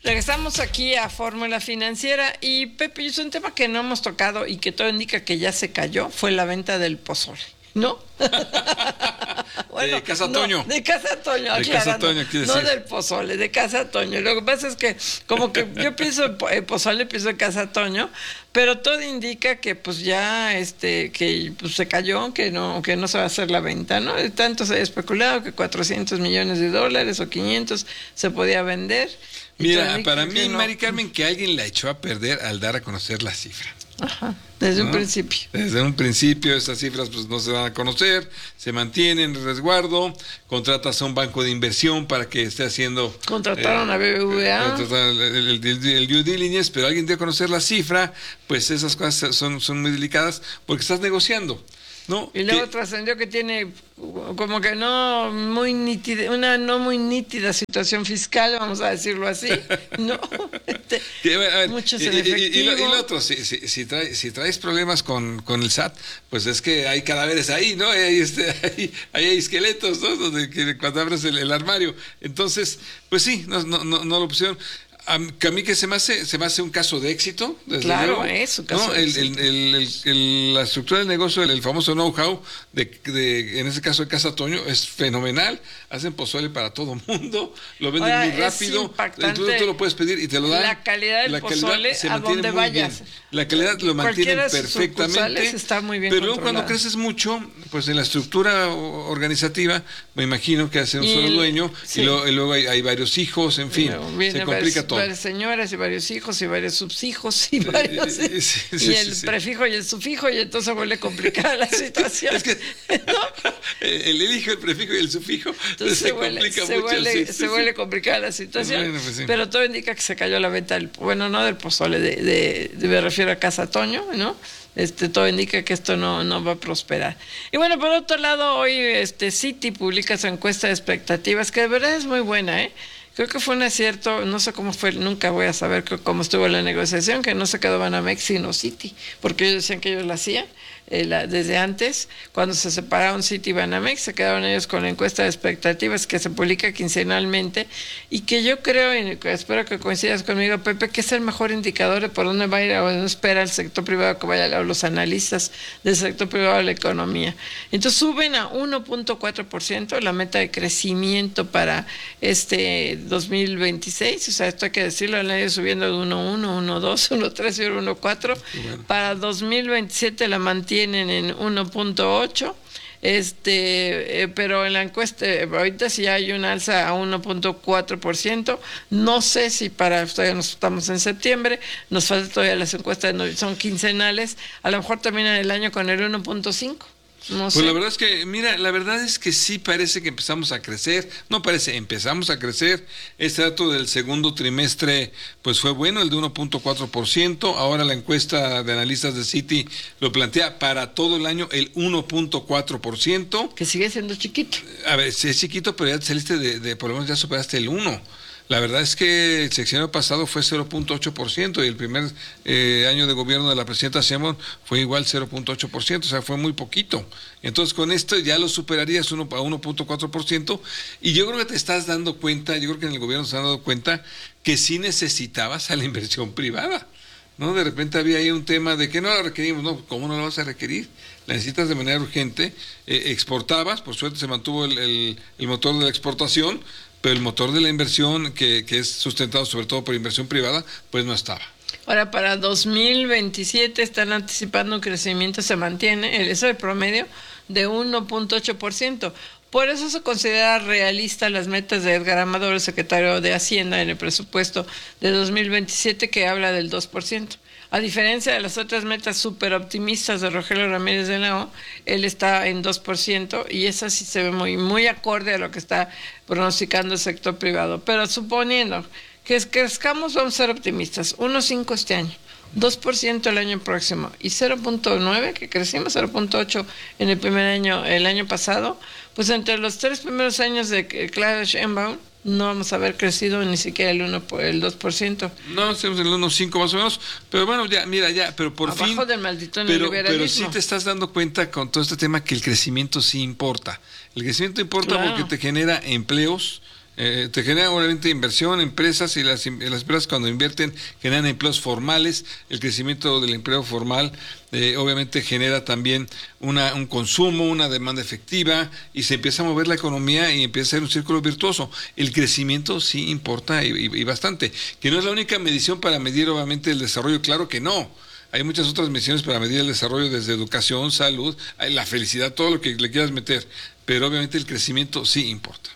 Regresamos aquí a Fórmula Financiera y Pepe, es un tema que no hemos tocado y que todo indica que ya se cayó, fue la venta del pozole, ¿no? Bueno, de Casa Toño. No, de Casa Toño, de Casa Toño, no del pozole, de Casa Toño. Lo que pasa es que como que yo pienso en pozole, pienso en Casa Toño, pero todo indica que pues ya que pues se cayó, que no se va a hacer la venta, ¿no? Tanto se ha especulado que $400 millones o 500 se podía vender. Mira, para mí, no. Mari Carmen, que alguien la echó a perder al dar a conocer la cifra. Ajá, desde un principio. Desde un principio esas cifras pues no se van a conocer, se mantienen en resguardo, contratas a un banco de inversión para que esté haciendo... Contrataron a BBVA. El due diligence, pero alguien dio a conocer la cifra, pues esas cosas son muy delicadas porque estás negociando. ¿No? Y luego trascendió que tiene como que una no muy nítida situación fiscal, vamos a decirlo así, ¿no? Muchos en efectivo. Y lo otro, si traes problemas con el SAT, pues es que hay cadáveres ahí, ¿no? Ahí hay esqueletos, ¿no? Cuando abres el armario. Entonces, pues sí, no lo pusieron. A mí que se me hace un caso de éxito, desde claro, luego, es un caso de éxito. La estructura del negocio, el famoso know-how, en ese caso de Casa Toño, es fenomenal. Hacen pozole para todo mundo, lo venden muy rápido, entonces tú lo puedes pedir y te lo dan. La calidad del pozole, a donde vayas. La calidad lo mantienen perfectamente, está muy bien pero luego cuando creces mucho, pues en la estructura organizativa, me imagino que hace un solo dueño, sí. y luego hay varios hijos, en fin, se complica todo. Varias señoras y varios hijos y varios subhijos y varios el prefijo y el sufijo, y entonces vuelve complicada la situación. Es que ¿no? el hijo, el prefijo y el sufijo se vuelve complicada la situación. Bueno, pues sí. Pero todo indica que se cayó la venta no del pozole, me refiero a Casa Toño, ¿no? Todo indica que esto no va a prosperar. Y bueno, por otro lado, hoy Citi publica su encuesta de expectativas, que de verdad es muy buena, ¿eh? Creo que fue un acierto, no sé cómo fue, nunca voy a saber cómo estuvo la negociación, que no se quedó Banamex sino Citi, porque ellos decían que ellos la hacían desde antes, cuando se separaron Citi y Banamex, se quedaron ellos con la encuesta de expectativas que se publica quincenalmente y que yo creo, y espero que coincidas conmigo, Pepe, que es el mejor indicador de por dónde va a ir o dónde espera el sector privado que vaya, los analistas del sector privado de la economía. Entonces suben a 1.4% la meta de crecimiento para 2026, o sea, esto hay que decirlo, han ido subiendo de 1.1, 1.2, 1.3 y 1.4. Bueno. Para 2027 la mantienen en 1.8, pero en la encuesta ahorita sí hay un alza a 1.4%. No sé si todavía nos estamos en septiembre, nos falta todavía las encuestas, son quincenales, a lo mejor terminan el año con el 1.5. No sé. Pues la verdad es que, mira, la verdad es que sí parece que empezamos a crecer, empezamos a crecer. Este dato del segundo trimestre, pues fue bueno, el de 1.4%, ahora la encuesta de analistas de Citi lo plantea para todo el año el 1.4%. Que sigue siendo chiquito. A ver, sí es chiquito, pero ya saliste por lo menos ya superaste el 1%. La verdad es que el sexenio pasado fue 0.8% y el primer año de gobierno de la presidenta Sheinbaum fue igual 0.8%, o sea, fue muy poquito. Entonces, con esto ya lo superarías a 1.4%, y yo creo que te estás dando cuenta, yo creo que en el gobierno se han dado cuenta que sí necesitabas a la inversión privada, ¿no? De repente había ahí un tema de que no la requerimos, no, ¿cómo no la vas a requerir? La necesitas de manera urgente, exportabas, por suerte se mantuvo el motor de la exportación, pero el motor de la inversión, que es sustentado sobre todo por inversión privada, pues no estaba. Ahora, para 2027 están anticipando un crecimiento, se mantiene, eso de promedio, de 1.8%. Por eso se considera realista las metas de Edgar Amador, el secretario de Hacienda, en el presupuesto de 2027, que habla del 2%. A diferencia de las otras metas súper optimistas de Rogelio Ramírez de la O, él está en 2%, y esa sí se ve muy, muy acorde a lo que está pronosticando el sector privado. Pero suponiendo que crezcamos, vamos a ser optimistas, 1.5 este año, 2% el año próximo y 0.9, que crecimos 0.8 en el primer año, el año pasado, pues entre los 3 primeros años de Claudia Sheinbaum no vamos a haber crecido ni siquiera el 2%. No, estamos en el 1.5 más o menos, pero bueno, ya, mira, ya, pero por abajo fin... Abajo del maldito neoliberalismo. Pero sí te estás dando cuenta con todo este tema que el crecimiento sí importa. El crecimiento importa, claro, porque te genera empleos, te genera obviamente inversión, empresas, y las empresas cuando invierten generan empleos formales, el crecimiento del empleo formal obviamente genera también un consumo, una demanda efectiva, y se empieza a mover la economía y empieza a ser un círculo virtuoso. El crecimiento sí importa y bastante, que no es la única medición para medir obviamente el desarrollo, claro que no. Hay muchas otras mediciones para medir el desarrollo, desde educación, salud, la felicidad, todo lo que le quieras meter, pero obviamente el crecimiento sí importa.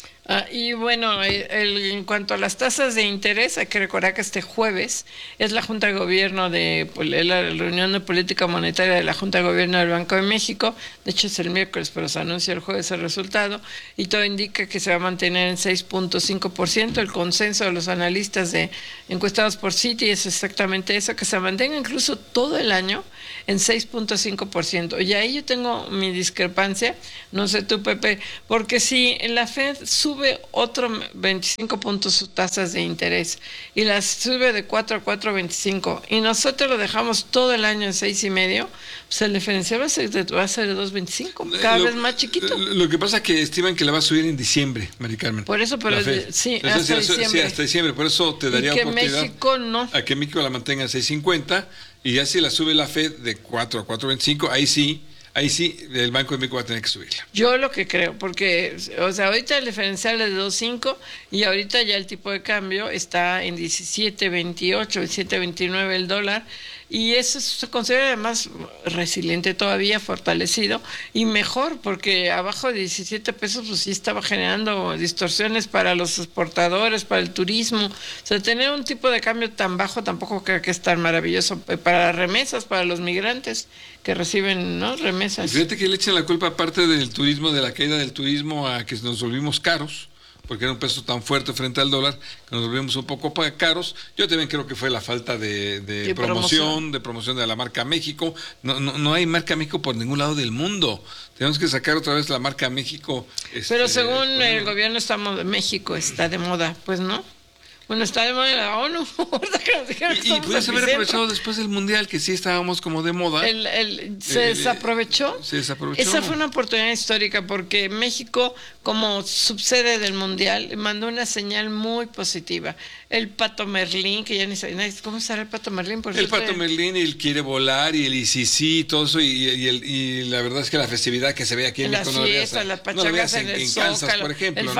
Y bueno, en cuanto a las tasas de interés, hay que recordar que este jueves es la Junta de Gobierno la reunión de política monetaria de la Junta de Gobierno del Banco de México. De hecho es el miércoles, pero se anuncia el jueves el resultado, y todo indica que se va a mantener en 6.5%. El consenso de los analistas encuestados por Citi es exactamente eso, que se mantenga incluso todo el año en 6.5%. Y ahí yo tengo mi discrepancia, no sé tú, Pepe, porque si la Fed sube otro 25 puntos sus tasas de interés y las sube de 4 a 4.25 y nosotros lo dejamos todo el año en 6.5, pues el diferencial va a ser de 2.25, cada vez más chiquito. Lo que pasa es que estiman que la va a subir en diciembre, Mari Carmen. Por eso, pero sí, hasta diciembre. Sí, hasta diciembre, por eso te daría oportunidad México no. A que México la mantenga en 6.50, y ya si la sube la Fed de 4 a 4.25, ahí sí el Banco de México va a tener que subirla. Yo lo que creo, porque, o sea, ahorita el diferencial es de 2.5 y ahorita ya el tipo de cambio está en 17.28, 17.29 el dólar, y eso se considera además resiliente todavía, fortalecido y mejor, porque abajo de 17 pesos pues sí estaba generando distorsiones para los exportadores, para el turismo. O sea, tener un tipo de cambio tan bajo tampoco creo que es tan maravilloso para las remesas, para los migrantes que reciben, ¿no?, remesas. Fíjate que le echan la culpa, aparte del turismo, de la caída del turismo, a que nos volvimos caros, porque era un peso tan fuerte frente al dólar, que nos volvimos un poco caros. Yo también creo que fue la falta de promoción de la marca México. No hay marca México por ningún lado del mundo. Tenemos que sacar otra vez la marca México. Pero según el gobierno México está de moda, pues, ¿no? Bueno, está de moda en la ONU. Y pudimos haber aprovechado después del Mundial, que sí estábamos como de moda. ¿Se desaprovechó? Se desaprovechó. Esa fue una oportunidad histórica, porque México, como subsede del Mundial, mandó una señal muy positiva. El Pato Merlín, que ya ni sabe, ¿cómo será el Pato Merlín? El Pato Merlín, y el Quiere Volar, y el ICC, todo eso, y la verdad es que la festividad que se ve aquí en México, las fiestas, las pachangas en el Zócalo, por ejemplo, el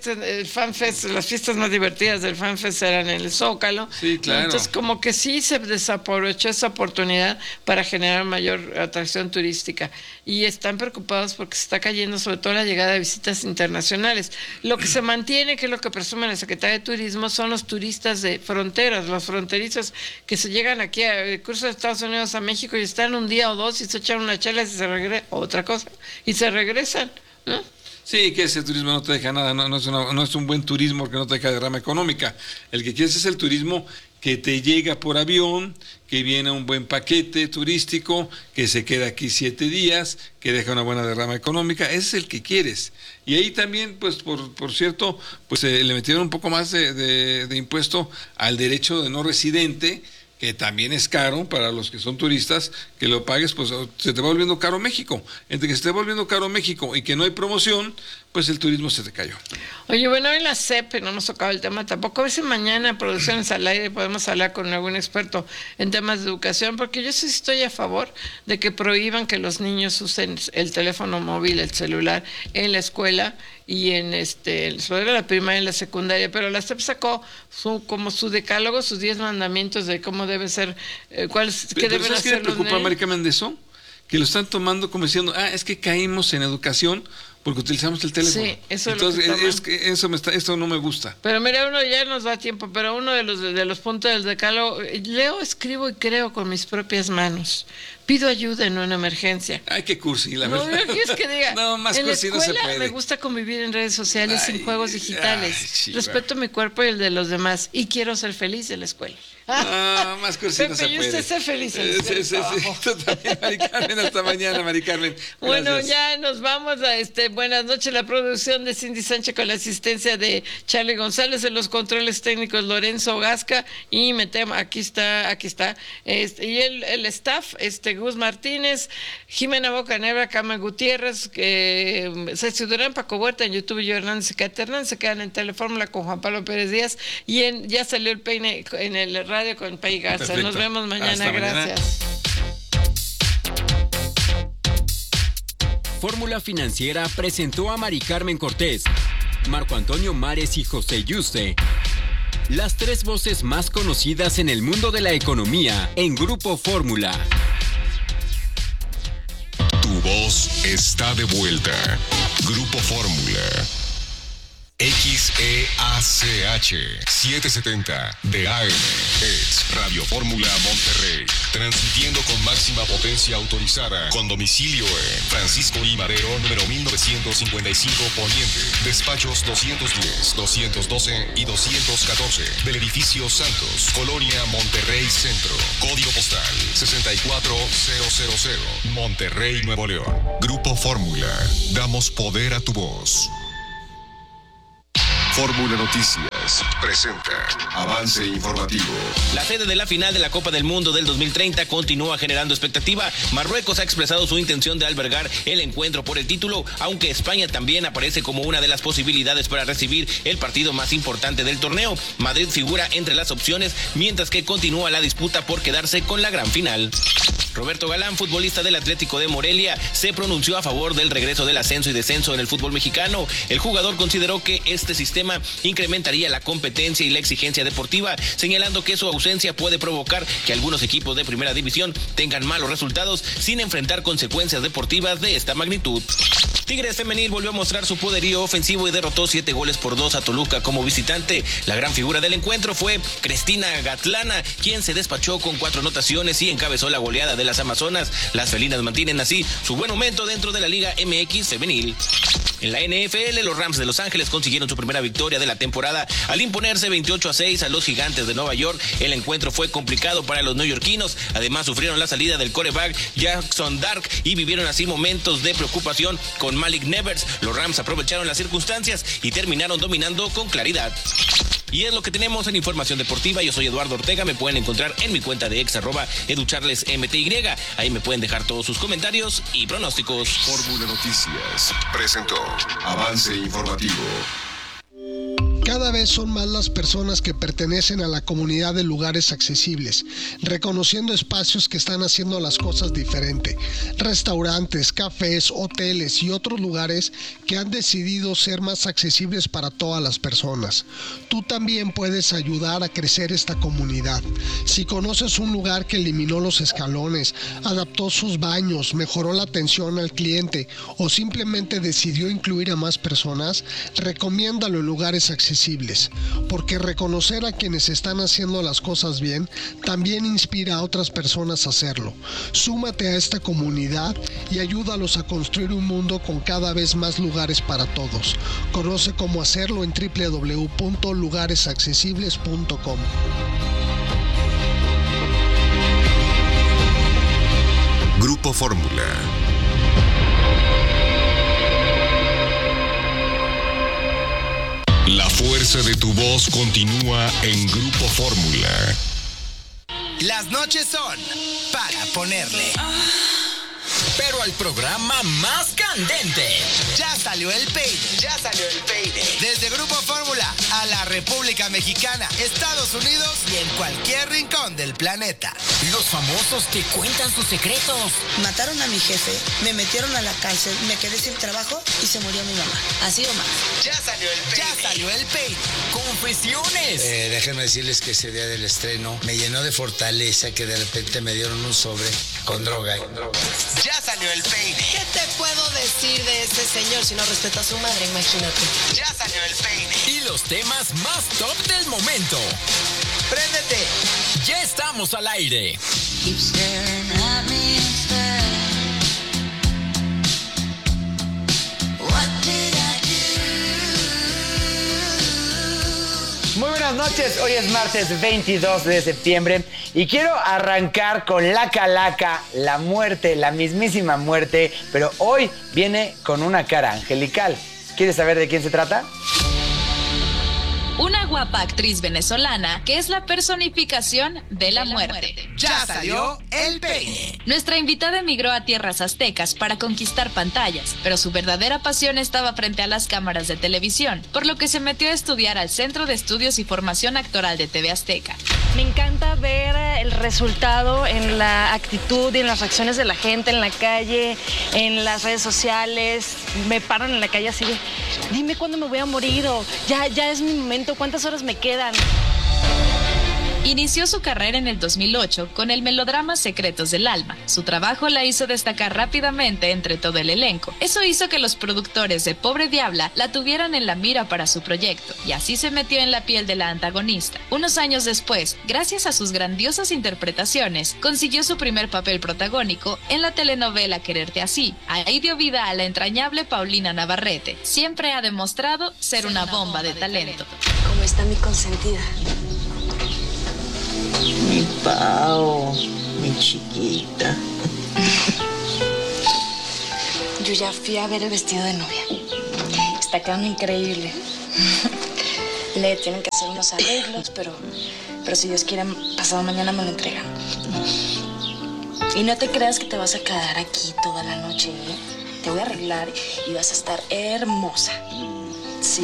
FanFest, las fiestas más divertidas del FanFest eran en el Zócalo. Sí, claro. Entonces, como que sí se desaprovechó esa oportunidad para generar mayor atracción turística, y están preocupados porque se está cayendo sobre todo la llegada de visitas internacionales. Lo que se mantiene, que es lo que presume la Secretaría de Turismo, son los turistas de fronteras, los fronterizos que se llegan aquí al curso de Estados Unidos a México y están un día o dos y se echan una chela y se regresan, otra cosa, y se regresan, ¿no? Sí, que ese turismo no te deja nada, no es un buen turismo porque no te deja derrama económica. El que quieres es el turismo que te llega por avión, que viene un buen paquete turístico, que se queda aquí 7 días, que deja una buena derrama económica. Ese es el que quieres. Y ahí también, pues, por cierto, pues le metieron un poco más de impuesto al derecho de no residente, que también es caro para los que son turistas, que lo pagues, pues se te va volviendo caro México. Entre que se te va volviendo caro México y que no hay promoción, pues el turismo se te cayó. Oye, bueno, en la CEP no hemos tocado el tema tampoco. A ver si mañana en Producciones al Aire podemos hablar con algún experto en temas de educación, porque yo sí estoy a favor de que prohíban que los niños usen el teléfono móvil, el celular, en la escuela y sobre la primaria y la secundaria, pero la SEP sacó como su decálogo, sus 10 mandamientos de cómo deben ser, qué deben hacer. ¿Qué le preocupa a Mari Carmen de eso? Que lo están tomando como diciendo, es que caímos en educación porque utilizamos el teléfono. Sí, eso entonces, es que eso no me gusta. Pero mira, uno ya nos da tiempo, pero uno de los puntos del decálogo, leo, escribo y creo con mis propias manos. Pido ayuda en una emergencia. Ay, qué cursi, la verdad. No, es que diga, no, más en cursi no se puede. Me gusta convivir en redes sociales, sin juegos digitales. Respeto mi cuerpo y el de los demás, y quiero ser feliz en la escuela. No, más cursi no se puede. Pepe, y usted ser feliz en la escuela. Sí, tú también, Mari Carmen. Hasta mañana, Mari Carmen. Bueno, ya nos vamos a buenas noches, la producción de Cindy Sánchez con la asistencia de Charlie González, en los controles técnicos Lorenzo Gasca, y me temo, aquí está, y el staff, Gus Martínez, Jimena Bocanegra, Cama Gutiérrez, Ceci Durán, Paco Huerta en YouTube, y yo Hernández y Cate Hernández. Se quedan en Telefórmula con Juan Pablo Pérez Díaz y ya salió el peine en el radio con Pei Garza. Perfecto. Nos vemos mañana. Hasta gracias. Mañana. Fórmula Financiera presentó a Mari Carmen Cortés, Marco Antonio Mares y José Yuste, las 3 voces más conocidas en el mundo de la economía en Grupo Fórmula. Tu voz está de vuelta. Grupo Fórmula. XEACH 770 de AM es Radio Fórmula Monterrey, transmitiendo con máxima potencia autorizada, con domicilio en Francisco I. Madero, número 1955 Poniente, despachos 210, 212 y 214 del edificio Santos, Colonia Monterrey Centro, código postal 64000, Monterrey, Nuevo León. Grupo Fórmula, damos poder a tu voz. Fórmula Noticias presenta avance informativo. La sede de la final de la Copa del Mundo del 2030 continúa generando expectativa. Marruecos ha expresado su intención de albergar el encuentro por el título, aunque España también aparece como una de las posibilidades para recibir el partido más importante del torneo. Madrid figura entre las opciones, mientras que continúa la disputa por quedarse con la gran final. Roberto Galán, futbolista del Atlético de Morelia, se pronunció a favor del regreso del ascenso y descenso en el fútbol mexicano. El jugador consideró que este sistema incrementaría la competencia y la exigencia deportiva, señalando que su ausencia puede provocar que algunos equipos de primera división tengan malos resultados sin enfrentar consecuencias deportivas de esta magnitud. Tigres Femenil volvió a mostrar su poderío ofensivo y derrotó 7-2 a Toluca como visitante. La gran figura del encuentro fue Cristina Gatlana, quien se despachó con 4 anotaciones y encabezó la goleada de las Amazonas. Las felinas mantienen así su buen momento dentro de la Liga MX Femenil. En la NFL, los Rams de Los Ángeles consiguieron su primera victoria de la temporada al imponerse 28-6 a los Gigantes de Nueva York. El encuentro fue complicado para los neoyorquinos. Además, sufrieron la salida del quarterback Jackson Dark y vivieron así momentos de preocupación con Malik Nevers. Los Rams aprovecharon las circunstancias y terminaron dominando con claridad. Y es lo que tenemos en Información Deportiva. Yo soy Eduardo Ortega. Me pueden encontrar en mi cuenta de @educharlesmty. Ahí me pueden dejar todos sus comentarios y pronósticos. Fórmula Noticias presentó avance informativo. Cada vez son más las personas que pertenecen a la comunidad de lugares accesibles, reconociendo espacios que están haciendo las cosas diferente. Restaurantes, cafés, hoteles y otros lugares que han decidido ser más accesibles para todas las personas. Tú también puedes ayudar a crecer esta comunidad. Si conoces un lugar que eliminó los escalones, adaptó sus baños, mejoró la atención al cliente o simplemente decidió incluir a más personas, recomiéndalo en lugares accesibles, porque reconocer a quienes están haciendo las cosas bien también inspira a otras personas a hacerlo. Súmate a esta comunidad y ayúdalos a construir un mundo con cada vez más lugares para todos. Conoce cómo hacerlo en www.lugaresaccesibles.com. Grupo Fórmula. La fuerza de tu voz continúa en Grupo Fórmula. Las noches son para ponerle. Pero al programa más candente. Ya salió el peine. Desde Grupo Fórmula a la República Mexicana, Estados Unidos y en cualquier rincón del planeta. Los famosos te cuentan sus secretos. Mataron a mi jefe, me metieron a la cárcel, me quedé sin trabajo y se murió mi mamá. Así o más. Ya salió el peine. Confesiones. Déjenme decirles que ese día del estreno me llenó de fortaleza, que de repente me dieron un sobre con droga. Ya salió el peine. ¿Qué te puedo decir de ese señor si no respeta a su madre? Imagínate. Ya salió el peine. Y los temas más top del momento. ¡Préndete! Ya estamos al aire. Muy buenas noches, hoy es martes 22 de septiembre y quiero arrancar con la calaca, la muerte, la mismísima muerte, pero hoy viene con una cara angelical. ¿Quieres saber de quién se trata? una guapa actriz venezolana que es la personificación de la muerte. Ya salió el peine. Nuestra invitada emigró a tierras aztecas para conquistar pantallas, pero su verdadera pasión estaba frente a las cámaras de televisión, por lo que se metió a estudiar al Centro de Estudios y Formación Actoral de TV Azteca. Me encanta ver el resultado en la actitud y en las reacciones de la gente en la calle, en las redes sociales. Me paran en la calle así de, dime cuándo me voy a morir o ya es mi momento, cuántas horas me quedan. Inició su carrera en el 2008 con el melodrama Secretos del Alma. Su trabajo la hizo destacar rápidamente entre todo el elenco. Eso hizo que los productores de Pobre Diabla la tuvieran en la mira para su proyecto, y así se metió en la piel de la antagonista. Unos años después, gracias a sus grandiosas interpretaciones, consiguió su primer papel protagónico en la telenovela Quererte Así. Ahí dio vida a la entrañable Paulina Navarrete. Siempre ha demostrado ser una bomba de talento. ¿Cómo está mi consentida? Mi Pau, mi chiquita. Yo ya fui a ver el vestido de novia. Está quedando increíble. Le tienen que hacer unos arreglos, pero si Dios quiere, pasado mañana me lo entregan. Y no te creas que te vas a quedar aquí toda la noche, ¿eh? Te voy a arreglar y vas a estar hermosa. Sí.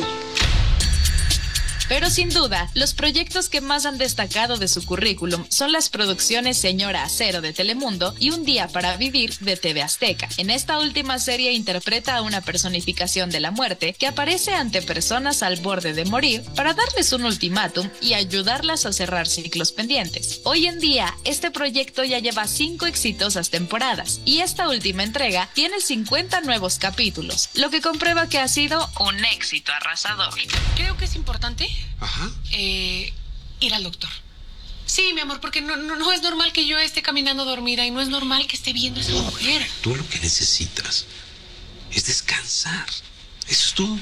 Pero sin duda, los proyectos que más han destacado de su currículum son las producciones Señora Acero de Telemundo y Un Día para Vivir de TV Azteca. En esta última serie interpreta a una personificación de la muerte que aparece ante personas al borde de morir para darles un ultimátum y ayudarlas a cerrar ciclos pendientes. Hoy en día, este proyecto ya lleva 5 exitosas temporadas y esta última entrega tiene 50 nuevos capítulos, lo que comprueba que ha sido un éxito arrasador. Creo que es importante Ajá. Ir al doctor. Sí, mi amor, porque no es normal que yo esté caminando dormida y no es normal que esté viendo a esa mujer. Tú lo que necesitas es descansar. Eso es todo.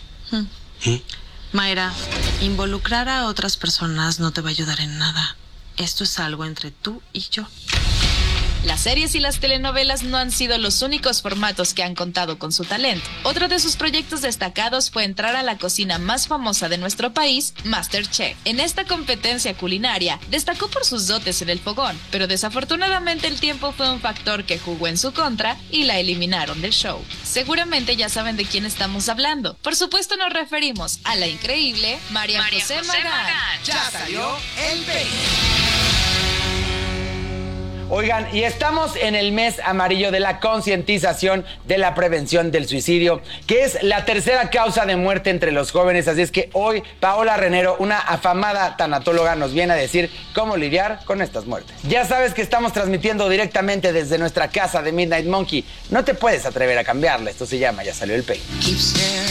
Mayra, involucrar a otras personas no te va a ayudar en nada. Esto es algo entre tú y yo. Las series y las telenovelas no han sido los únicos formatos que han contado con su talento. Otro de sus proyectos destacados fue entrar a la cocina más famosa de nuestro país, MasterChef. En esta competencia culinaria, destacó por sus dotes en el fogón, pero desafortunadamente el tiempo fue un factor que jugó en su contra y la eliminaron del show. Seguramente ya saben de quién estamos hablando. Por supuesto nos referimos a la increíble María José Magán. Ya salió el peine. Oigan, y estamos en el mes amarillo de la concientización de la prevención del suicidio, que es la tercera causa de muerte entre los jóvenes. Así es que hoy Paola Renero, una afamada tanatóloga, nos viene a decir cómo lidiar con estas muertes. Ya sabes que estamos transmitiendo directamente desde nuestra casa de Midnight Monkey. No te puedes atrever a cambiarla. Esto se llama Ya Salió el Peine.